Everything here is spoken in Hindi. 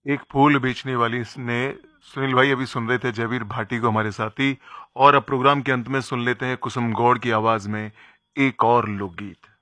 एक फूल बेचने वाली ने सुनील भाई अभी सुन रहे थे जयवीर भाटी को हमारे साथी। और अब प्रोग्राम के अंत में सुन लेते हैं कुसुम गौड़ की आवाज में एक और लोकगीत।